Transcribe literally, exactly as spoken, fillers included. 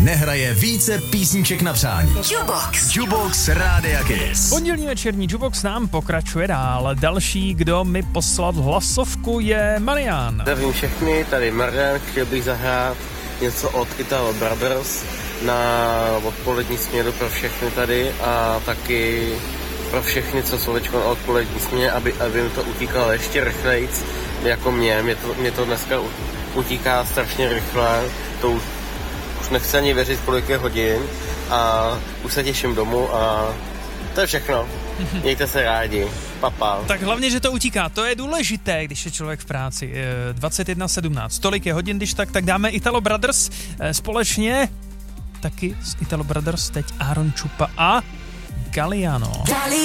nehraje více písniček na přání. Jukebox. Jukebox Rádia Kiss. Pondělní večerní Jukebox nám pokračuje dál. Další, kdo mi poslal hlasovku, je Marian. Zdravím všechny, tady Marian, chtěl bych zahrát něco od Italo Brothers na odpolední směru pro všechny tady a taky pro všechny, co jsou teďko na odpolední směně, aby, aby mi to utíkalo ještě rychlejc, jako mě. Mě to, mě to dneska utíká strašně rychle, to už, už nechci ani věřit, kolik je hodin a už se těším domů a to je všechno. Mějte se rádi. Papa. Tak hlavně, že to utíká, to je důležité, když je člověk v práci. dvacet jedna sedmnáct, tolik je hodin, když tak, tak dáme Italo Brothers společně. Taky z Italo Brothers teď Aaron Chupa a Galliano.